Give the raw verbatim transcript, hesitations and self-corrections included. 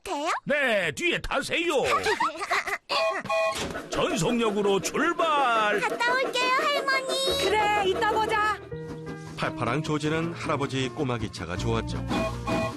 돼요? 네, 뒤에 타세요. 전속력으로 출발. 갔다 올게요, 할머니. 그래, 이따 보자. 팔팔랑 조지는 할아버지 꼬마 기차가 좋았죠.